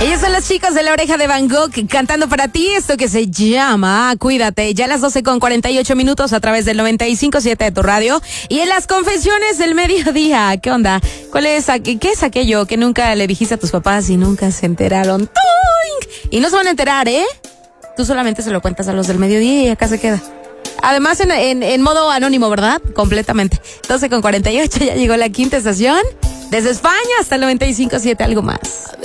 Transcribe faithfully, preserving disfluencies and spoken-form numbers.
Ellos son los chicos de La Oreja de Van Gogh cantando para ti esto que se llama Cuídate. Ya a las doce con cuarenta y ocho minutos a través del noventa y cinco punto siete de tu radio. Y en las confesiones del mediodía, ¿qué onda? ¿Cuál es, aqu- qué es aquello que nunca le dijiste a tus papás y nunca se enteraron? ¡Tuing! Y no se van a enterar, ¿eh? Tú solamente se lo cuentas a los del mediodía y acá se queda. Además en, en, en modo anónimo, ¿verdad? Completamente. doce con cuarenta y ocho, ya llegó la quinta estación. Desde España hasta el noventa y cinco punto siete, algo más.